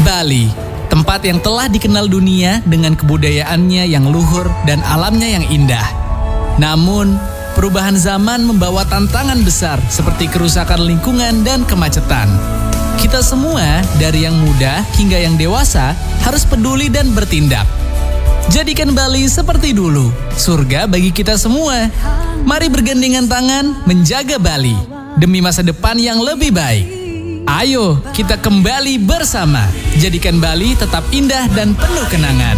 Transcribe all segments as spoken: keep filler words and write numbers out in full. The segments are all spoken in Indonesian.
Bali, tempat yang telah dikenal dunia dengan kebudayaannya yang luhur dan alamnya yang indah. Namun, perubahan zaman membawa tantangan besar seperti kerusakan lingkungan dan kemacetan. Kita semua, dari yang muda hingga yang dewasa, harus peduli dan bertindak. Jadikan Bali seperti dulu, surga bagi kita semua. Mari bergandengan tangan menjaga Bali demi masa depan yang lebih baik. Ayo kita kembali bersama, jadikan Bali tetap indah dan penuh kenangan.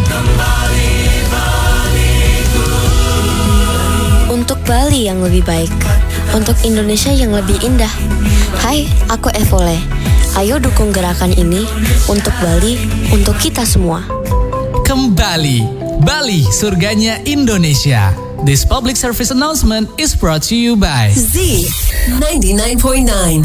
Untuk Bali yang lebih baik, untuk Indonesia yang lebih indah. Hai, aku Evole. Ayo dukung gerakan ini untuk Bali, untuk kita semua. Kembali, Bali surganya Indonesia. This public service announcement is brought to you by Z ninety-nine point nine.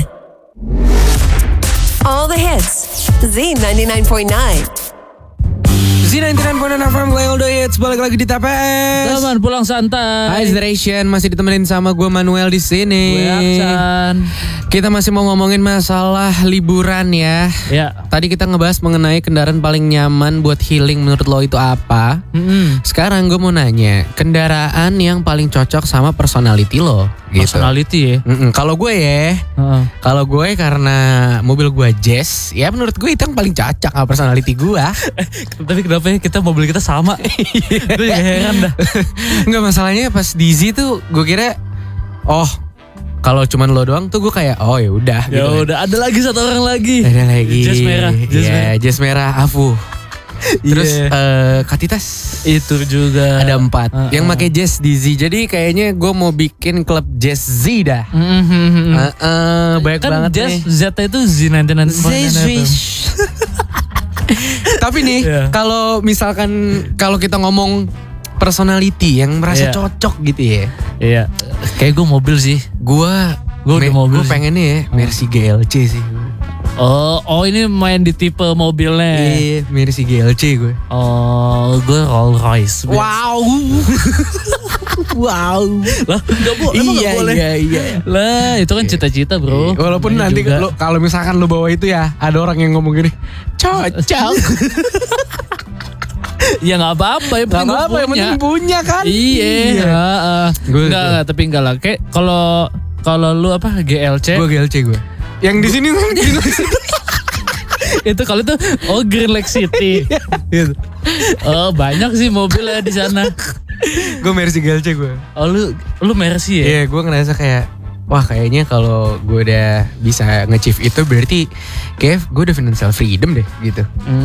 All the hits, Z ninety-nine point nine. Z ninety-nine point nine F M, play all the hits. Balik lagi di T P S. Teman pulang santai. Hai Generation, masih ditemenin sama gue Manuel di sini. Gue Aksan. Kita masih mau ngomongin masalah liburan ya. Ya. Tadi kita ngebahas mengenai kendaraan paling nyaman buat healing menurut lo itu apa. Mm-mm. Sekarang gue mau nanya, kendaraan yang paling cocok sama personality lo gitu. Personality ya. Kalau gue ya, Uh-uh. kalau gue karena mobil gue Jazz, ya menurut gue itu yang paling cocok sama personality gue. Tapi kenapa ya kita mobil kita sama? Gue juga heran dah. Enggak, masalahnya pas di Z tuh gue kira, oh kalau cuman lo doang tuh gue kayak oh ya udah. Ya gitu. udah, ada lagi satu orang lagi. Ada lagi. Jazz merah. Jazz Iya, merah. Jazz merah Afu. Terus Yeah. eh, Katitas Itu juga. ada empat Uh-uh. yang pakai Jazz di Z. Jadi kayaknya gue mau bikin klub Jazz Z dah. Mm-hmm. Uh, uh, banyak Kan banget Jazz nih. Z itu Z ninety-nine point nine. Tapi nih Yeah. kalau misalkan kalau kita ngomong personality yang merasa Yeah. cocok gitu ya. Iya. Kayak gue mobil sih. Gue Gua udah mobil gue sih. pengennya ya Mercy G L C sih. Oh, oh ini main di tipe mobilnya. Iya, Mercy G L C gue. Oh, gue Rolls Royce. Wow. Wow. Lah, enggak bu, emang Iya, nggak boleh. iya, iya. Lah, itu kan cita-cita, Bro. Walaupun Ini nanti juga. lo, kalau misalkan lo bawa itu ya, ada orang yang ngomong gini, cocok. Ya nggak apa-apa, yang Gak penting gua apa-apa, yang punya. penting punya kan. Iya, heeh. Gua- Enggak, enggak, tapi enggak lah. Kayak kalau kalau lu apa G L C Gue G L C gue. Yang di sini kan Green Lake City. itu kalau itu oh Green Lake City. Gitu. Oh, banyak sih mobilnya di sana. Gue Mercy G L C gue. Oh, lu lu Mercy ya? Iya, gue ngerasa kayak wah kayaknya kalau gue udah bisa nge-achieve itu berarti kayak gue udah financial freedom deh gitu.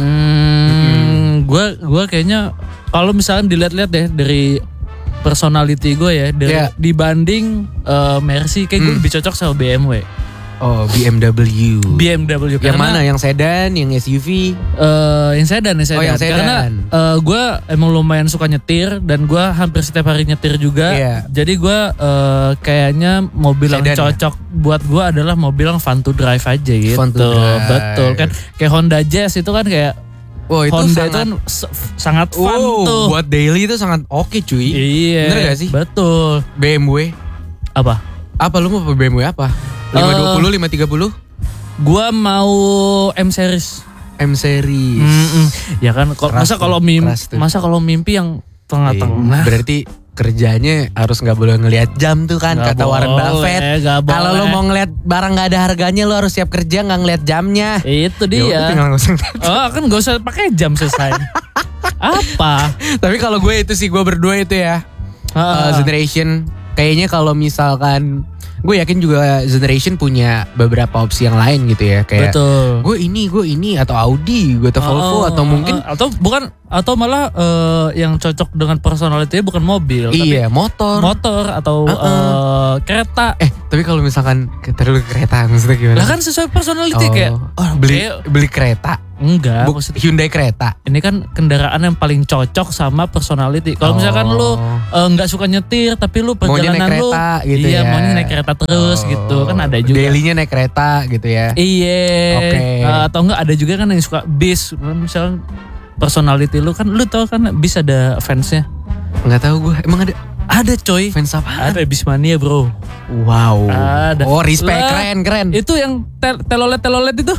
Hmm, gua gua kayaknya kalau misalkan dilihat-lihat deh dari personality gue ya, dari, Iya. dibanding eh, Mercy kayak gue Hmm. lebih cocok sama B M W. Oh, B M W. B M W Yang mana? Yang sedan, yang S U V? Eh, yang sedan, yang sedan. Oh, yang sedan. Karena eh, gue emang lumayan suka nyetir dan gue hampir setiap hari nyetir juga. Iya. Jadi gue eh, kayaknya mobil yang Sedan, ya? cocok buat gue adalah mobil yang fun to drive aja gitu. Fun to drive. Betul kan? Kayak Honda Jazz itu kan kayak Wah, itu Honda sangat, itu kan se- sangat fun wow, tuh. buat daily itu sangat oke cuy. Iya. Bener gak sih? Betul. B M W. Apa? Apa lu mau B M W apa? lima dua puluh, lima tiga puluh? Gua mau M series. M series. Mm-mm. Ya kan kok- Keras masa tuh, kalau mimpi keras tuh. masa kalau mimpi yang tengah-tengah. Iya, berarti kerjanya harus nggak boleh ngelihat jam tuh kan Nggak kata Warren boleh, Buffett. nggak Kalau boleh. lo mau ngelihat barang nggak ada harganya lo harus siap kerja nggak ngelihat jamnya. Itu Ya udah, dia. tinggal nggak usah ngeliat. Oh kan gak usah pakai jam selesai. Apa? Tapi kalau gue itu sih gue berdua itu ya uh, Ah. generation kayaknya kalau misalkan gue yakin juga generation punya beberapa opsi yang lain gitu ya kayak Betul. gue ini gue ini atau Audi gue atau Volvo Oh, atau mungkin atau bukan atau malah eh, yang cocok dengan personality bukan mobil iya tapi motor. motor atau Uh-uh. eh, kereta. Eh tapi kalau misalkan terlalu kereta maksudnya gimana? Lah kan sesuai personality Oh, kayak oh, beli kayak- beli kereta. enggak Bu- maksud Hyundai kereta. ini kan kendaraan yang paling cocok sama personality. Kalau Oh. misalkan lu eh, nggak suka nyetir tapi lu Maunya perjalanan naik lu kereta gitu iya ya. maunya naik kereta terus Oh, gitu kan ada juga. Dailynya naik kereta gitu ya. Iya. Oke. Eh, atau enggak ada juga kan yang suka bis. Misalnya personality lu kan lu tau kan bis ada fansnya. Nggak tahu gue. Emang ada Ada coy. fans apa? Ada Bismania bro. Wow. Ada. Oh respect Lah, keren keren. Itu yang tel- telolet telolet itu.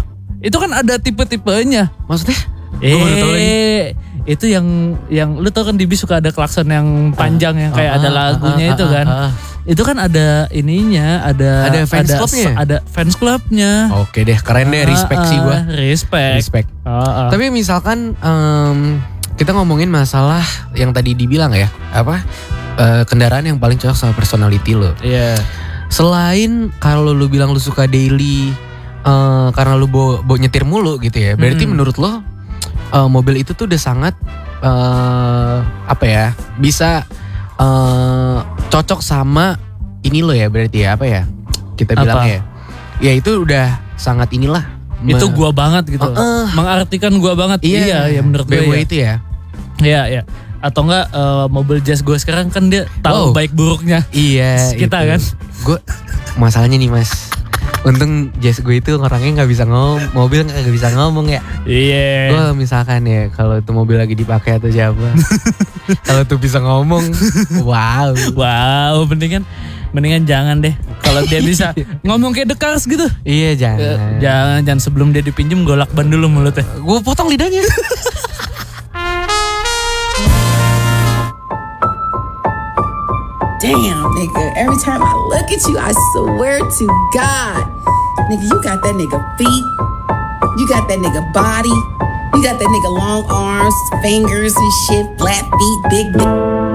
Itu kan ada tipe-tipenya. Maksudnya? Gua baru tahu lagi. Eh, itu yang yang lu tau kan di bis suka ada klakson yang panjang yang kayak Ah, ada ah, lagunya ah, itu ah, kan. ah, ah. Itu kan ada ininya, ada Ada fans clubnya? Ada fans clubnya. Oke deh, keren deh, respect Ah, sih ah, gua. Respect. Respect. Ah, ah. Tapi misalkan em, kita ngomongin masalah yang tadi dibilang ya, apa eh, kendaraan yang paling cocok sama personality lo. Iya. Selain kalau lu bilang lu suka daily eh, karena lu bawa, bawa nyetir mulu gitu ya, berarti Hmm. menurut lo eh, mobil itu tuh udah sangat eh, apa ya, bisa eh, cocok sama ini lo ya, berarti ya apa ya kita Apa? bilang ya, ya itu udah sangat inilah. Itu me- gua banget gitu. Uh, uh. Mengartikan gua banget. Iya, Iya, ya menurut B M W gue ya. itu ya. Iya, iya. Atau enggak eh, mobil jazz gue sekarang kan dia tahu Wow. baik buruknya. Iya, Kita kan. Gue masalahnya nih mas, untung jazz gue itu orangnya nggak bisa ngomong, mobil nggak bisa ngomong ya. Iya. Gue misalkan ya kalau itu mobil lagi dipakai atau siapa, kalau tuh bisa ngomong, wow. Wow, mendingan mendingan jangan deh. Kalau dia bisa ngomong kayak The Cars gitu. Iya Eh, jangan. jangan jangan sebelum dia dipinjem gue lakban dulu mulutnya. Gue potong lidahnya. Damn, nigga. Every time I look at you, I swear to God. Nigga, you got that nigga feet. You got that nigga body. You got that nigga long arms, fingers and shit, flat feet, big dick.